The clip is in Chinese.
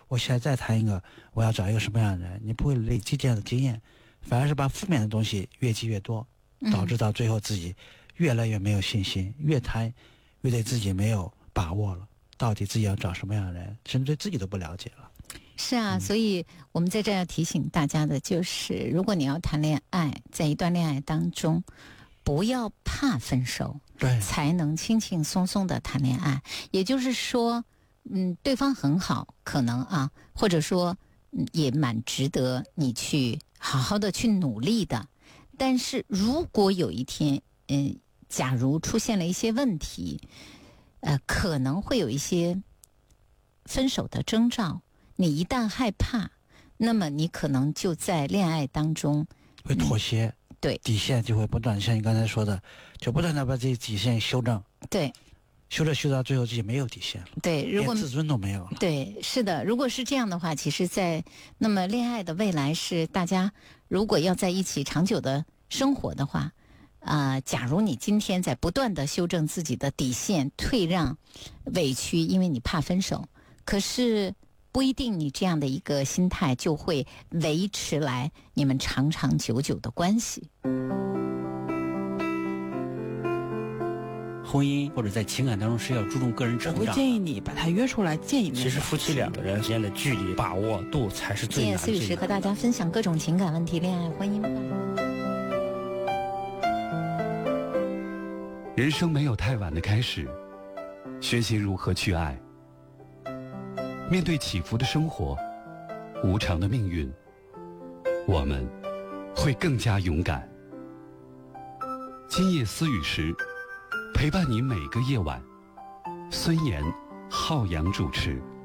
我现在再谈一个，我要找一个什么样的人，你不会累积这样的经验，反而是把负面的东西越积越多，导致到最后自己越来越没有信心，越谈越对自己没有把握了，到底自己要找什么样的人，甚至对自己都不了解了。 是啊，所以我们在这要提醒大家的就是，如果你要谈恋爱，在一段恋爱当中，不要怕分手， 对， 才能轻轻松松的谈恋爱。也就是说，对方很好，可能啊，或者说也蛮值得你去好好的去努力的。但是如果有一天，假如出现了一些问题，可能会有一些分手的征兆。你一旦害怕，那么你可能就在恋爱当中会妥协， 对， 底线就会不断，像你刚才说的，就不断的把这些底线修正， 对， 修到最后自己没有底线了， 对，如果连自尊都没有了。 对，是的，如果是这样的话，其实那么恋爱的未来是大家如果要在一起长久的生活的话，假如你今天在不断的修正自己的底线，退让、委屈，因为你怕分手，可是不一定你这样的一个心态就会维持来你们长长久久的关系。 婚姻或者在情感当中是要注重个人成长。 我会建议你把他约出来见一面。 其实夫妻两个人之间的距离把握度才是最难的。 今夜思雨时和大家分享各种情感问题，恋爱、婚姻。 人生没有太晚的开始，学习如何去爱。面对起伏的生活，无常的命运，我们会更加勇敢。今夜思雨时，陪伴你每个夜晚。孙岩、浩洋主持。